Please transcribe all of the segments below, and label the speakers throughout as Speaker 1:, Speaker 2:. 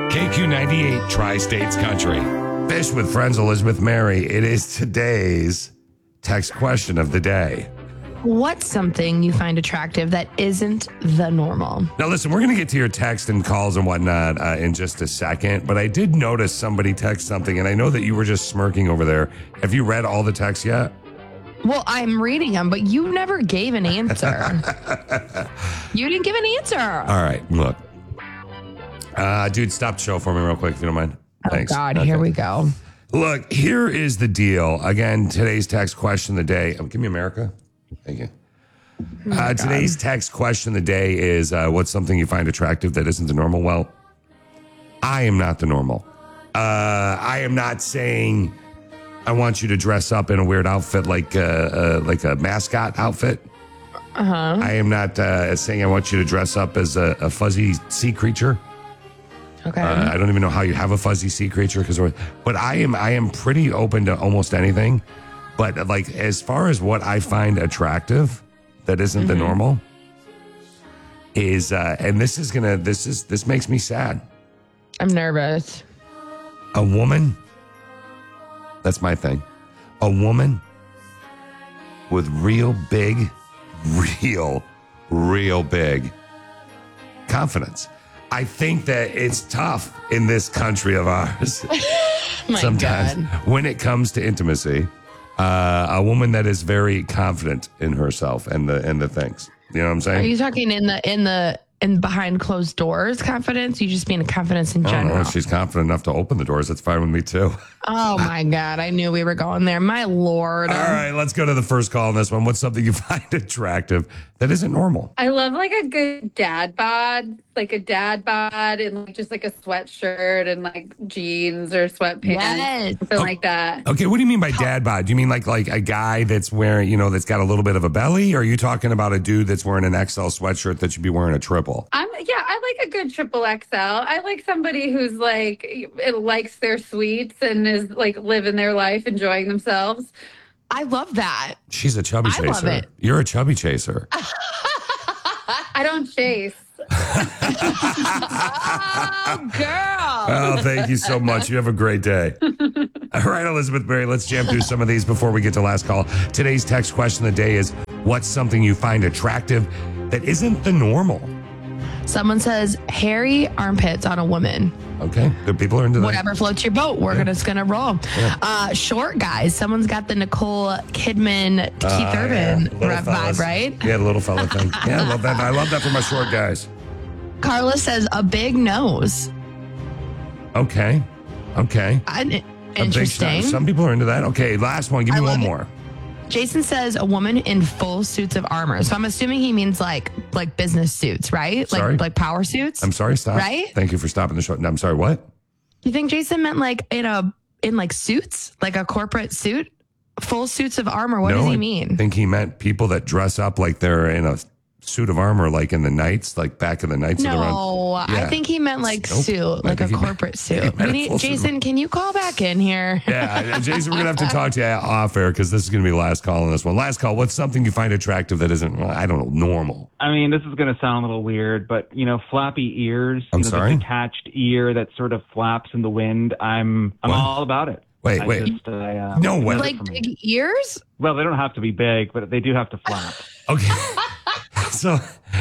Speaker 1: KQ98 Tri-States Country. Fish with Friends, Elizabeth Mary. It is today's text question of the day.
Speaker 2: What's something you find attractive that isn't the normal?
Speaker 1: Now, listen, we're going to get to your text and calls and whatnot in just a second, but I did notice somebody text something, and I know that you were just smirking over there. Have you read all the texts yet?
Speaker 2: Well, I'm reading them, but you never gave an answer. You didn't give an answer.
Speaker 1: All right, look. Dude, stop the show for me real quick, if you don't mind. Thanks.
Speaker 2: Oh, God, Here we go.
Speaker 1: Look, here is the deal. Again, today's text question of the day. Oh, give me America. Thank you. Today's text question of the day is, what's something you find attractive that isn't the normal? Well, I am not the normal. I am not saying I want you to dress up in a weird outfit like a mascot outfit. I am not saying I want you to dress up as a fuzzy sea creature.
Speaker 2: Okay.
Speaker 1: I don't even know how you have a fuzzy sea creature, but I am pretty open to almost anything. But like, as far as what I find attractive that isn't the normal is, and this makes me sad.
Speaker 2: I'm nervous.
Speaker 1: A woman. That's my thing. A woman with real big confidence. I think that it's tough in this country of ours. Sometimes when it comes to intimacy, a woman that is very confident in herself and the things. You know what I'm saying?
Speaker 2: Are you talking in behind closed doors confidence? You just mean confidence in general?
Speaker 1: Oh, she's confident enough to open the doors. That's fine with me too.
Speaker 2: Oh my God. I knew we were going there. My Lord.
Speaker 1: All right, let's go to the first call on this one. What's something you find attractive that isn't normal?
Speaker 3: I love like a good dad bod, and like just like a sweatshirt and like jeans or sweatpants, something like that.
Speaker 1: Okay, what do you mean by dad bod? Do you mean like a guy that's wearing, that's got a little bit of a belly? Or are you talking about a dude that's wearing an XL sweatshirt that should be wearing a triple?
Speaker 3: I like a good triple XL. I like somebody who's like, it likes their sweets and is like living their life, enjoying themselves.
Speaker 2: I love that.
Speaker 1: She's a chubby chaser. I love it. You're a chubby chaser.
Speaker 3: I don't chase.
Speaker 2: Oh, girl.
Speaker 1: Oh, thank you so much. You have a great day. All right, Elizabeth Mary, let's jam through some of these before we get to last call. Today's text question of the day is, what's something you find attractive that isn't the normal?
Speaker 2: Someone says hairy armpits on a woman.
Speaker 1: Okay, good people are into that.
Speaker 2: Whatever floats your boat, we're just gonna roll. Yeah. Short guys. Someone's got the Nicole Kidman, Keith Urban vibe, right?
Speaker 1: Yeah, the little fella thing. Yeah, I love that. I love that for my short guys.
Speaker 2: Carla says a big nose.
Speaker 1: Okay.
Speaker 2: Interesting.
Speaker 1: Some people are into that. Okay, last one. Give me one more.
Speaker 2: Jason says a woman in full suits of armor. So I'm assuming he means like business suits, right?
Speaker 1: Sorry?
Speaker 2: Like power suits.
Speaker 1: I'm sorry, stop.
Speaker 2: Right?
Speaker 1: Thank you for stopping the show. No, I'm sorry, what?
Speaker 2: You think Jason meant like in like suits? Like a corporate suit? Full suits of armor. What does he mean?
Speaker 1: I think he meant people that dress up like they're in a suit of armor, like in the Knights, like back in the Knights of the Round.
Speaker 2: I think he meant like suit, like a corporate suit. Jason, can you call back in here?
Speaker 1: Yeah, Jason, we're going to have to talk to you off air because this is going to be the last call on this one. Last call, what's something you find attractive that isn't, I don't know, normal?
Speaker 4: I mean, this is going to sound a little weird, but, flappy ears.
Speaker 1: I'm sorry?
Speaker 4: The detached ear that sort of flaps in the wind. I'm all about it.
Speaker 1: Wait. No way.
Speaker 2: Like big ears?
Speaker 4: Well, they don't have to be big, but they do have to flap.
Speaker 1: Okay. So,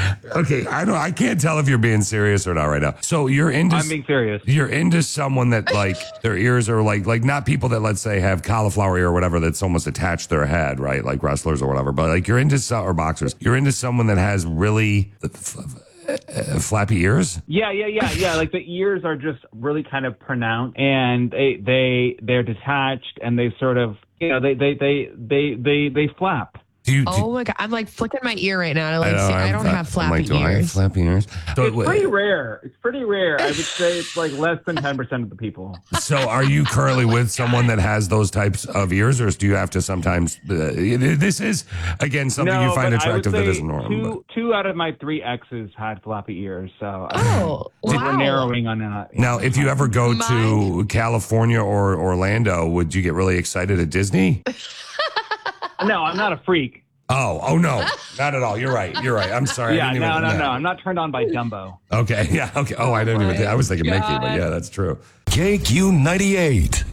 Speaker 1: I can't tell if you're being serious or not right now. So I'm
Speaker 4: being serious.
Speaker 1: You're into someone that like their ears are like not people that, let's say, have cauliflower ear or whatever that's almost attached to their head, right? Like wrestlers or whatever. But like you're into or boxers. You're into someone that has really flappy ears.
Speaker 4: Yeah. Like the ears are just really kind of pronounced, and they're detached, and they sort of they flap.
Speaker 2: Oh my God, I'm like flicking my ear right now. I don't have flappy ears.
Speaker 1: I have flappy ears?
Speaker 4: So, it's pretty rare. I would say it's like less than 10% of the people.
Speaker 1: So are you currently with someone that has those types of ears, or do you have to sometimes, this is, again, something you find attractive that isn't normal.
Speaker 4: Two out of my 3 exes had flappy ears, so
Speaker 2: we're
Speaker 4: narrowing on that.
Speaker 1: Now, if you ever go to California or Orlando, would you get really excited at Disney?
Speaker 4: No, I'm not a freak.
Speaker 1: Oh no, not at all. You're right. I'm sorry.
Speaker 4: Yeah, no. I'm not turned on by Dumbo.
Speaker 1: Okay, yeah, okay. Oh, I didn't even think. I was thinking Mickey, but yeah, that's true.
Speaker 5: KQ98.